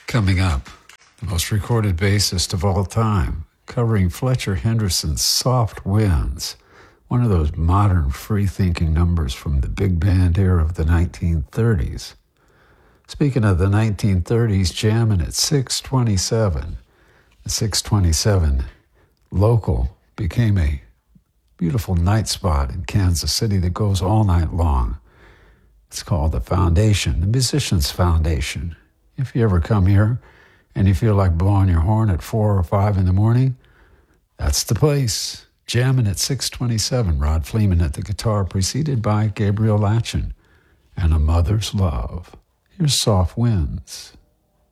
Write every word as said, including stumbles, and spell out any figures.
Coming up, the most recorded bassist of all time, covering Fletcher Henderson's Soft Winds, one of those modern free-thinking numbers from the big band era of the nineteen thirties. Speaking of the nineteen thirties, jamming at six twenty-seven. The six twenty-seven local became a beautiful night spot in Kansas City that goes all night long. It's called the Foundation, the Musicians Foundation. If you ever come here and you feel like blowing your horn at four or five in the morning, that's the place. Jamming at six twenty-seven. Rod Fleeman at the guitar, preceded by Gabriel Latchin and A Mother's Love. Here's Soft Winds.